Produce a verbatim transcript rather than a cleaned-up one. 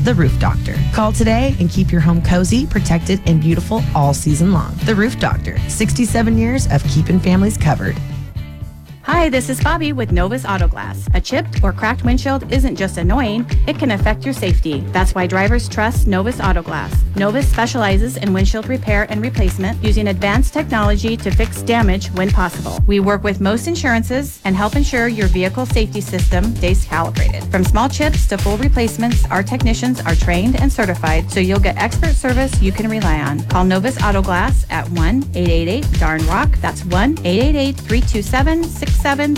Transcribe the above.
The Roof Doctor. Call today and keep your home cozy, protected, and beautiful all season long. The Roof Doctor, sixty-seven years of keeping families covered. Hi, this is Bobby with Novus Auto Glass. A chipped or cracked windshield isn't just annoying, it can affect your safety. That's why drivers trust Novus Auto Glass. Novus specializes in windshield repair and replacement using advanced technology to fix damage when possible. We work with most insurances and help ensure your vehicle safety system stays calibrated. From small chips to full replacements, our technicians are trained and certified so you'll get expert service you can rely on. Call Novus Auto Glass at one eight eight eight darn rock. That's one eight eight eight, three two seven, six seven